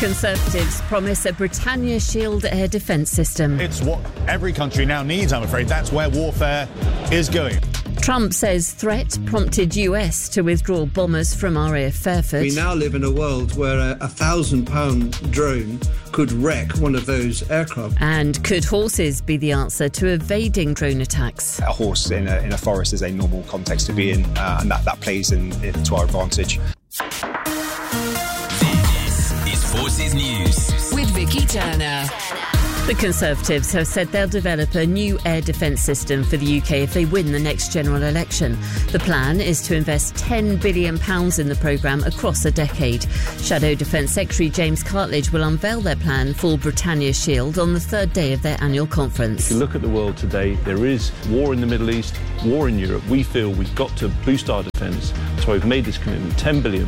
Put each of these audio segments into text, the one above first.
Conservatives promise a Britannia Shield air defence system. It's what every country now needs, I'm afraid. That's where warfare is going. Trump says threat prompted US to withdraw bombers from RAF Fairford. We now live in a world where a 1,000-pound drone could wreck one of those aircraft. And could horses be the answer to evading drone attacks? A horse in a forest is a normal context to be in, and that plays to our advantage. This is Forces News with Vicky Turner. The Conservatives have said they'll develop a new air defence system for the UK if they win the next general election. The plan is to invest £10 billion in the programme across a decade. Shadow Defence Secretary James Cartledge will unveil their plan for Britannia Shield on the third day of their annual conference. If you look at the world today, there is war in the Middle East, war in Europe. We feel we've got to boost our defence, so we've made this commitment, £10 billion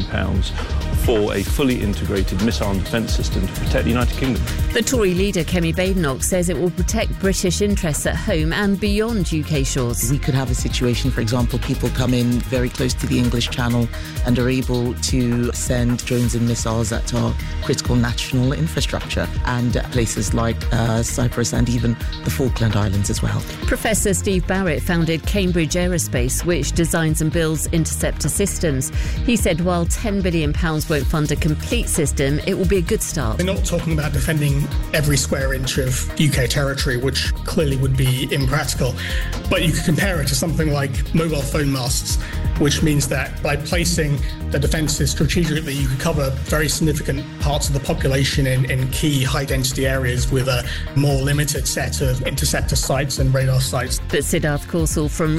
for a fully integrated missile and defence system to protect the United Kingdom. The Tory leader Kemi Badenoch says it will protect British interests at home and beyond UK shores. We could have a situation, for example, people come in very close to the English Channel and are able to send drones and missiles at our critical national infrastructure and places like Cyprus and even the Falkland Islands as well. Professor Steve Barrett founded Cambridge Aerospace, which designs and builds interceptor systems. He said while £10 billion won't fund a complete system, it will be a good start. We're not talking about defending every square inch of UK territory, which clearly would be impractical. But you could compare it to something like mobile phone masts, which means that by placing the defences strategically, you could cover very significant parts of the population in key high-density areas with a more limited set of interceptor sites and radar sites. But Siddharth Kaushal from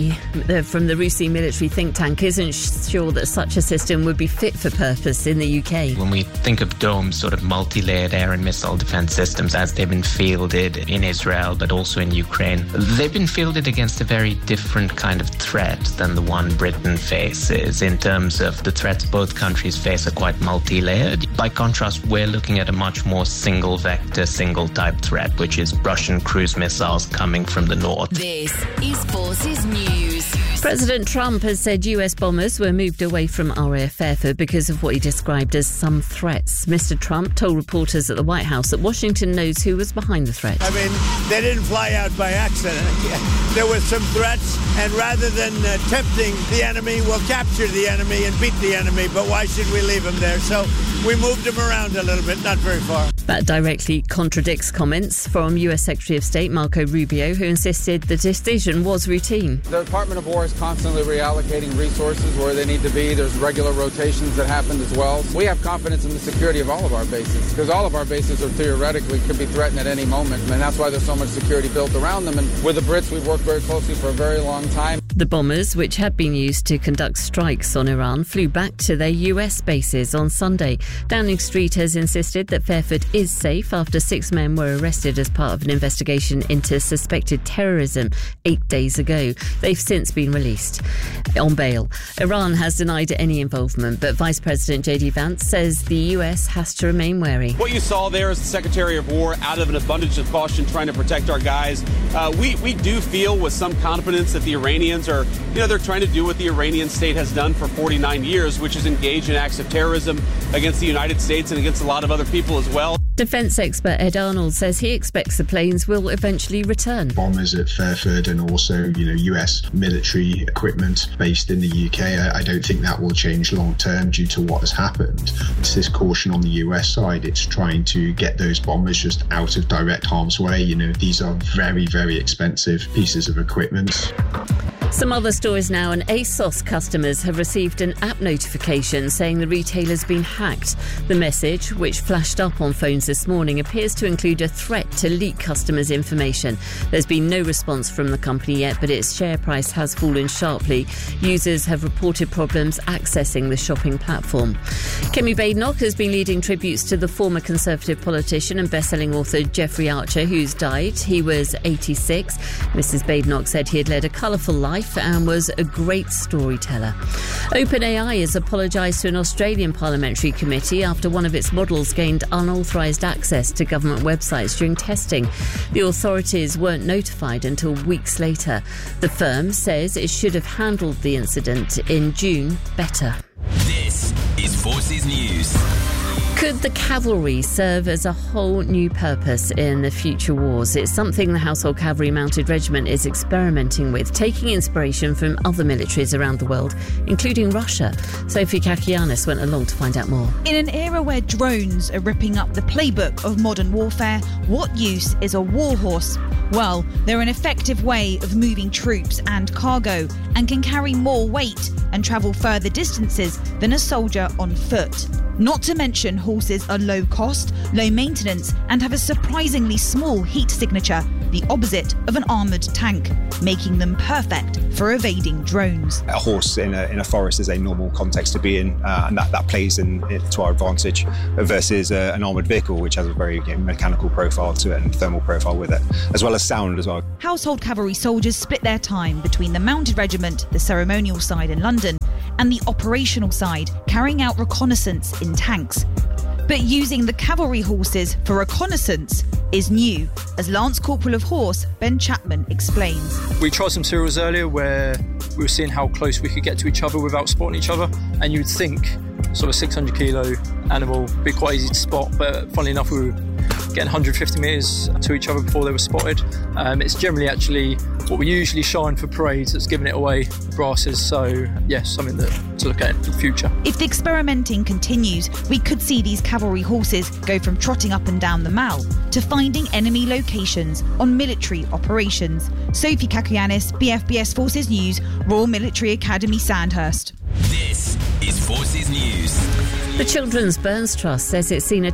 the RUSI military think tank isn't sure that such a system would be fit for purpose in the UK. When we think of DOME's sort of multi-layered air and missile defence systems as they've been fielded in Israel but also in Ukraine, they've been fielded against a very different kind of threat than the one Britain faces. In terms of the threats both countries face are quite multi-layered. By contrast, we're looking at a much more single vector, single type threat, which is Russian cruise missiles coming from the north. This is Forces News. President Trump has said US bombers were moved away from RAF Fairford because of what he described as some threats. Mr. Trump told reporters at the White House that Washington knows who was behind the threat. I mean, they didn't fly out by accident. There were some threats, and rather than tempting the enemy, we'll capture the enemy and beat the enemy, but why should we leave them there? So we moved them around a little bit, not very far. That directly contradicts comments from US Secretary of State Marco Rubio, who insisted the decision was routine. The Department of War is constantly reallocating resources where they need to be. There's regular rotations that happen as well. We have confidence in the security of all of our bases, because all of our bases are theoretically could be threatened at any moment, and that's why there's so much security built around them. And with the Brits, we've worked very closely for a very long time. The bombers, which had been used to conduct strikes on Iran, flew back to their US bases on Sunday. Downing Street has insisted that Fairford is safe after 6 men were arrested as part of an investigation into suspected terrorism 8 days ago. They've since been released on bail. Iran has denied any involvement, but Vice President J.D. Vance says the US has to remain wary. What you saw there is the Secretary of War, out of an abundance of caution, trying to protect our guys. We do feel with some confidence that the Iranians are, they're trying to do what the Iranian state has done for 49 years, which is engage in acts of terrorism against the United States and against a lot of other people as well. Defence expert Ed Arnold says he expects the planes will eventually return. Bombers at Fairford and also, US military equipment based in the UK. I don't think that will change long term due to what has happened. It's this caution on the US side. It's trying to get those bombers just out of direct harm's way. These are very, very expensive pieces of equipment. Some other stories now, and ASOS customers have received an app notification saying the retailer's been hacked. The message, which flashed up on phones this morning, appears to include a threat to leak customers' information. There's been no response from the company yet, but its share price has fallen sharply. Users have reported problems accessing the shopping platform. Kemi Badenoch has been leading tributes to the former Conservative politician and best-selling author Jeffrey Archer, who's died. He was 86. Mrs. Badenoch said he had led a colourful life and was a great storyteller. OpenAI has apologised to an Australian parliamentary committee after one of its models gained unauthorised access to government websites during testing. The authorities weren't notified until weeks later. The firm says it should have handled the incident in June better. This is Forces News. Could the cavalry serve as a whole new purpose in the future wars? It's something the Household Cavalry Mounted Regiment is experimenting with, taking inspiration from other militaries around the world, including Russia. Sophie Kakianis went along to find out more. In an era where drones are ripping up the playbook of modern warfare, what use is a war horse? Well, they're an effective way of moving troops and cargo and can carry more weight and travel further distances than a soldier on foot. Not to mention, horses are low cost, low maintenance and have a surprisingly small heat signature, the opposite of an armoured tank, making them perfect for evading drones. A horse in a forest is a normal context to be in, and that plays to our advantage versus an armoured vehicle, which has a very mechanical profile to it and thermal profile with it, as well as sound as well. Household Cavalry soldiers split their time between the Mounted Regiment, the ceremonial side in London, and the operational side, carrying out reconnaissance in tanks. But using the cavalry horses for reconnaissance is new, as Lance Corporal of Horse Ben Chapman explains. We tried some serials earlier where we were seeing how close we could get to each other without spotting each other, and you'd think sort of 600 kilo animal would be quite easy to spot, but funnily enough we were getting 150 metres to each other before they were spotted. It's generally actually what we usually shine for parades that's giving it away, the brasses, so yes, something to look at in the future. If the experimenting continues, we could see these cavalry horses go from trotting up and down the Mall to finding enemy locations on military operations. Sophie Kakianis, BFBS Forces News, Royal Military Academy, Sandhurst. This is Forces News. The Children's Burns Trust says it's seen a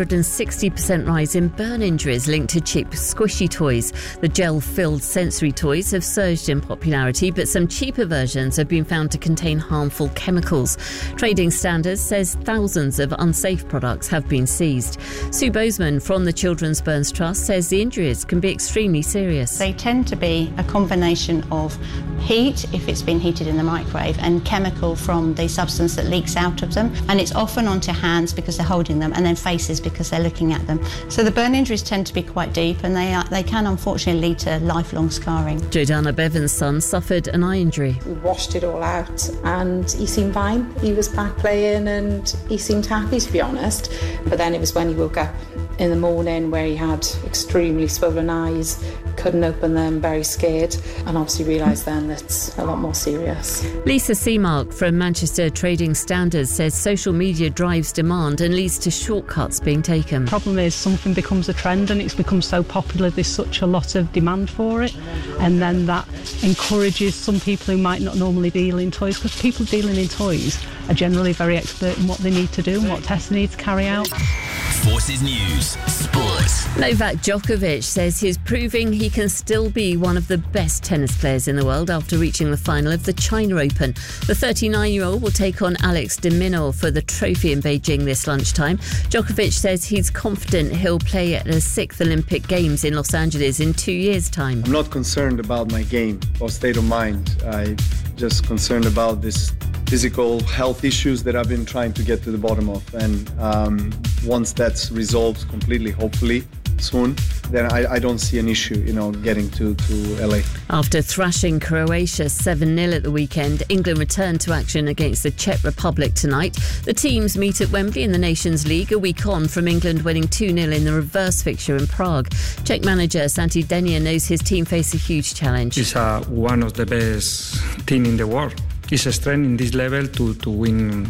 260% rise in burn injuries linked to cheap squishy toys. The gel-filled sensory toys have surged in popularity, but some cheaper versions have been found to contain harmful chemicals. Trading Standards says thousands of unsafe products have been seized. Sue Bozeman from the Children's Burns Trust says the injuries can be extremely serious. They tend to be a combination of heat, if it's been heated in the microwave, and chemical from the substance that leaks out of them. And it's often onto hands because they're holding them, and then faces because they're looking at them. So the burn injuries tend to be quite deep, and they can unfortunately lead to lifelong scarring. Jordana Bevan's son suffered an eye injury. We washed it all out and he seemed fine. He was back playing and he seemed happy, to be honest. But then it was when he woke up in the morning where he had extremely swollen eyes, couldn't open them, very scared, and obviously realised then that's a lot more serious. Lisa Seamark from Manchester Trading Standards says social media drives demand and leads to shortcuts being taken. The problem is something becomes a trend and it's become so popular, there's such a lot of demand for it, and then that encourages some people who might not normally deal in toys, because people dealing in toys are generally very expert in what they need to do and what tests they need to carry out. Forces News Sports. Novak Djokovic says he's proving he can still be one of the best tennis players in the world after reaching the final of the China Open. The 39-year-old will take on Alex de Minaur for the trophy in Beijing this lunchtime. Djokovic says he's confident he'll play at the 6th Olympic Games in Los Angeles in 2 years' time. I'm not concerned about my game or state of mind. I'm just concerned about this physical health issues that I've been trying to get to the bottom of. And once that's resolved completely, hopefully soon, then I don't see an issue, getting to LA. After thrashing Croatia 7-0 at the weekend, England returned to action against the Czech Republic tonight. The teams meet at Wembley in the Nations League a week on from England winning 2-0 in the reverse fixture in Prague. Czech manager Santi Denia knows his team face a huge challenge. It's one of the best teams in the world. It's a strength in this level to win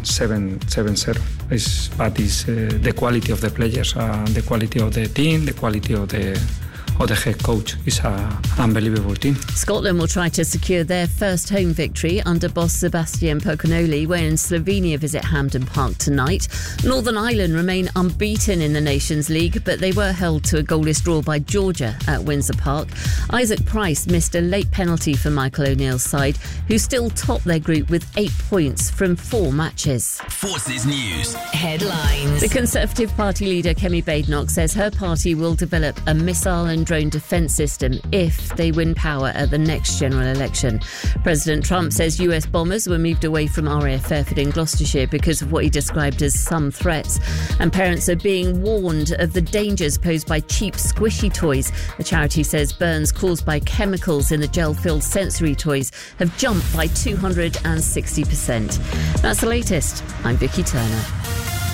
7-0. But it's the quality of the players, the quality of the team, the quality of the head coach. It's an unbelievable team. Scotland will try to secure their first home victory under boss Sebastian Pocanoli when Slovenia visit Hampden Park tonight. Northern Ireland remain unbeaten in the Nations League, but they were held to a goalless draw by Georgia at Windsor Park. Isaac Price missed a late penalty for Michael O'Neill's side, who still top their group with 8 points from 4 matches. Forces News headlines. The Conservative Party leader Kemi Badenoch says her party will develop a missile and drone defence system if they win power at the next general election. President Trump says US bombers were moved away from RAF Airfield in Gloucestershire because of what he described as some threats. And parents are being warned of the dangers posed by cheap squishy toys. The charity says burns caused by chemicals in the gel-filled sensory toys have jumped by 260%. That's the latest. I'm Vicky Turner.